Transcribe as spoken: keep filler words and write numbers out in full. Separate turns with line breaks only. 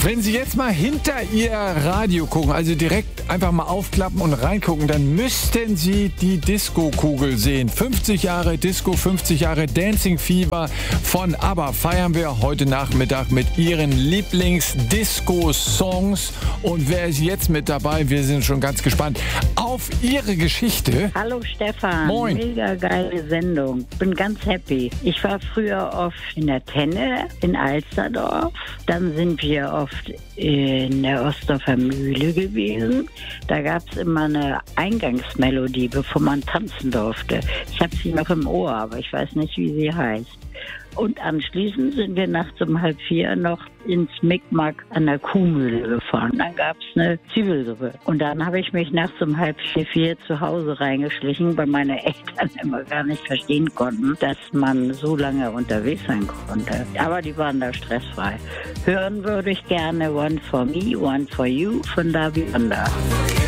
Wenn Sie jetzt mal hinter Ihr Radio gucken, also direkt einfach mal aufklappen und reingucken, dann müssten Sie die Disco-Kugel sehen. fünfzig Jahre Disco, fünfzig Jahre Dancing Fever von ABBA feiern wir heute Nachmittag mit Ihren Lieblings-Disco-Songs. Und wer ist jetzt mit dabei? Wir sind schon ganz gespannt auf Ihre Geschichte.
Hallo Stefan.
Moin.
Mega geile Sendung. Bin ganz happy. Ich war früher oft in der Tenne in Alsterdorf. Dann sind wir oft in der Ostdorfer Mühle gewesen. Da gab es immer eine Eingangsmelodie, bevor man tanzen durfte. Ich habe sie noch im Ohr, aber ich weiß nicht, wie sie heißt. Und anschließend sind wir nachts um halb vier noch ins Micmac an der Kuhmühle gefahren. Dann gab es eine Zwiebelsuppe. Und dann habe ich mich nachts um halb vier, vier zu Hause reingeschlichen, weil meine Eltern immer gar nicht verstehen konnten, dass man so lange unterwegs sein konnte. Aber die waren da stressfrei. Hören würde ich gerne One for Me, One for You von Davy Wanda.